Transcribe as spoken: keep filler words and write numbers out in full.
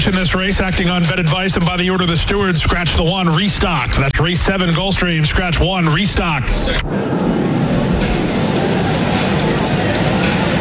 in this race, acting on vet advice and by the order of the stewards. Scratch the one, restock. That's race seven, Gulfstream. Scratch one, restock.